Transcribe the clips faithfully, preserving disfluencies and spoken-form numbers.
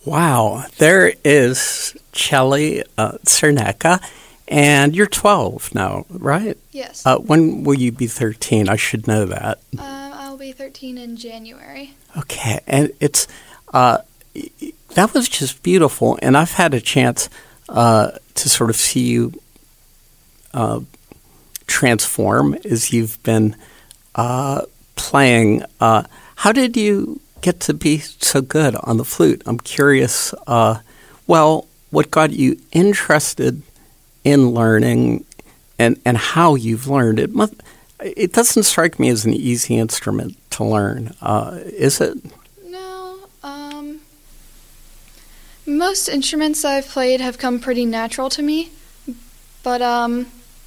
Wow, there is Chelly uh, Cernecka, and you're twelve now, right? Yes. Uh, when will you be thirteen? I should know that. Um, I'll be thirteen in January. Okay, and it's uh, that was just beautiful, and I've had a chance uh, to sort of see you uh, transform as you've been uh, playing. Uh, how did you get to be so good on the flute? I'm curious. Uh, well, what got you interested in learning, and, and how you've learned it? Must, it doesn't strike me as an easy instrument to learn. Uh, is it? No. Um, most instruments I've played have come pretty natural to me, but um,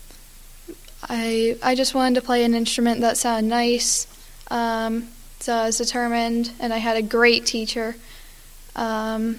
I I just wanted to play an instrument that sounded nice. Um, so I was determined, and I had a great teacher. Um,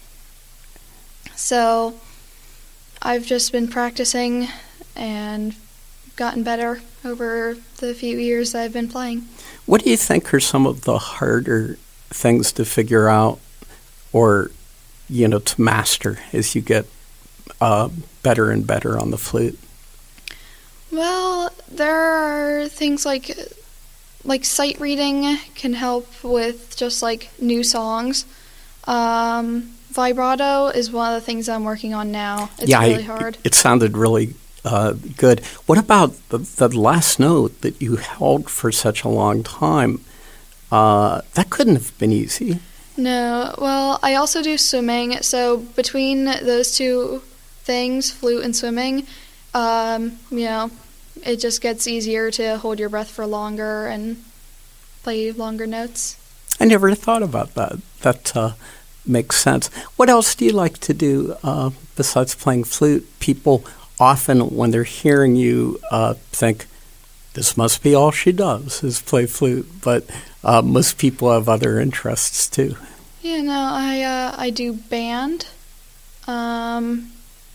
so I've just been practicing and gotten better over the few years I've been playing. What do you think are some of the harder things to figure out, or, you know, to master as you get uh, better and better on the flute? Well, there are things like like sight reading can help with just like new songs. Um, vibrato is one of the things I'm working on now. It's yeah, really I, hard. It sounded really uh, good. What about the, the last note that you held for such a long time? Uh, that couldn't have been easy. No, well, I also do swimming, so between those two things, flute and swimming, um, you know, it just gets easier to hold your breath for longer and play longer notes. I never thought about that. That uh, makes sense. What else do you like to do uh, besides playing flute? People often, when they're hearing you, uh, think, this must be all she does is play flute, but uh, most people have other interests too. Yeah, no, I uh, I do band. Um,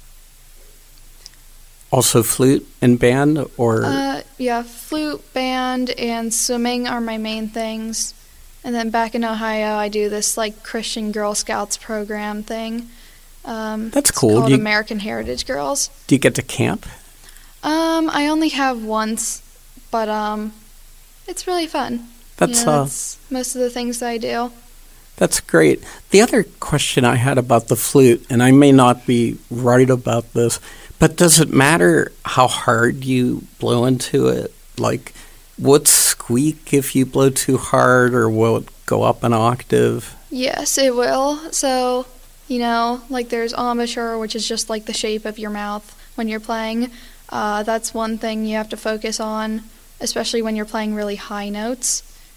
also flute and band, or uh, yeah, flute, band, and swimming are my main things. And then back in Ohio, I do this like Christian Girl Scouts program thing. Um, That's it's cool. Called Do you, American Heritage Girls. Do you get to camp? Um, I only have once, but um, it's really fun. That's, you know, uh, that's most of the things that I do. That's great. The other question I had about the flute, and I may not be right about this, but does it matter how hard you blow into it? Like, will it squeak if you blow too hard, or will it go up an octave? Yes, it will. So, you know, like there's embouchure, which is just like the shape of your mouth when you're playing. Uh, that's one thing you have to focus on, especially when you're playing really high notes.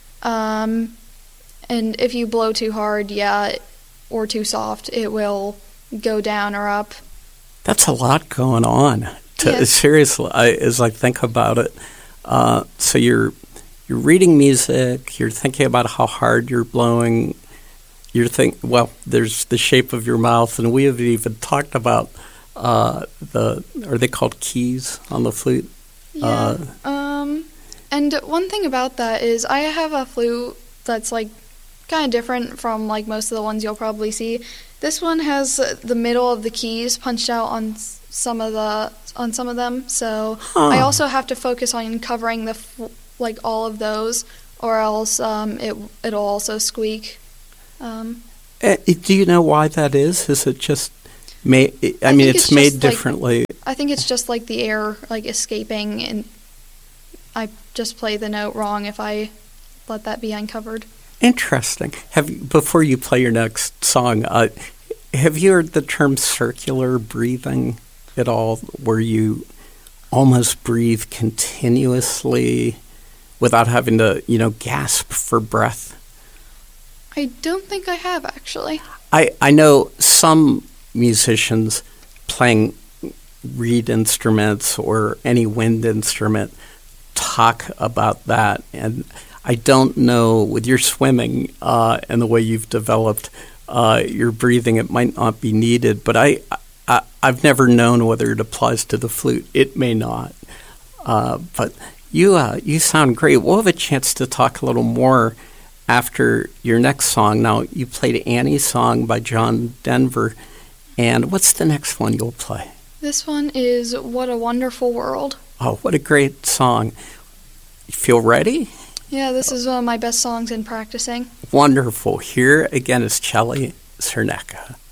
Um, and if you blow too hard, yeah, or too soft, it will go down or up. That's a lot going on. To, yes. Seriously, I, as I think about it. Uh, so you're you're reading music, you're thinking about how hard you're blowing, you're think well, there's the shape of your mouth, and we have even talked about uh, the, are they called keys on the flute? Yeah. Uh, um, and one thing about that is I have a flute that's like kind of different from like most of the ones you'll probably see. This one has the middle of the keys punched out on some of the on some of them, so huh. I also have to focus on covering the like all of those, or else um, it it'll also squeak. Um, uh, do you know why that is? Is it just made? I, I mean, it's, it's made differently. Like, I think it's just like the air like escaping, and I just play the note wrong if I let that be uncovered. Interesting. Have you, before you play your next song, uh, have you heard the term circular breathing at all, where you almost breathe continuously without having to, you know, gasp for breath? I don't think I have, actually. I, I know some musicians playing reed instruments or any wind instrument talk about that, and I don't know, with your swimming uh, and the way you've developed uh, your breathing, it might not be needed, but I, I, I've never known whether it applies to the flute. It may not. Uh, but you uh, you sound great. We'll have a chance to talk a little more after your next song. Now, you played Annie's Song by John Denver, and what's the next one you'll play? This one is What a Wonderful World. Oh, what a great song. You feel ready? Yeah, this is one of my best songs in practicing. Wonderful. Here again is Chelly Cernecka.